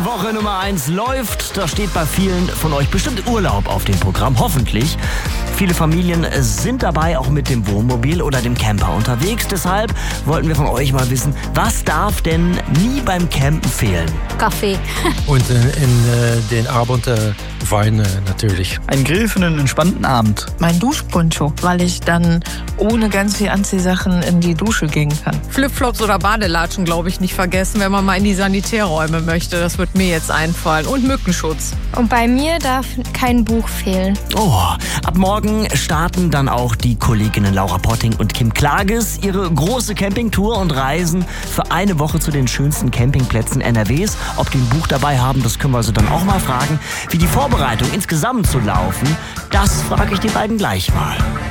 Woche Nummer 1 läuft. Da steht bei vielen von euch bestimmt Urlaub auf dem Programm, hoffentlich. Viele Familien sind dabei auch mit dem Wohnmobil oder dem Camper unterwegs. Deshalb wollten wir von euch mal wissen, was darf denn nie beim Campen fehlen? Kaffee. Und in den Abend Wein natürlich. Ein Grill für einen entspannten Abend. Mein Duschponcho, weil ich dann ohne ganz viel Anziehsachen in die Dusche gehen kann. Flipflops oder Badelatschen, glaube ich, nicht vergessen, wenn man mal in die Sanitärräume möchte. Das wird mir jetzt einfallen. Und Mückenschutz. Und bei mir darf kein Buch fehlen. Oh, ab morgen starten dann auch die Kolleginnen Laura Potting und Kim Klages ihre große Campingtour und reisen für eine Woche zu den schönsten Campingplätzen NRWs. Ob die ein Buch dabei haben, das können wir sie dann auch mal fragen. Wie die Vorbereitung insgesamt zu laufen, das frage ich die beiden gleich mal.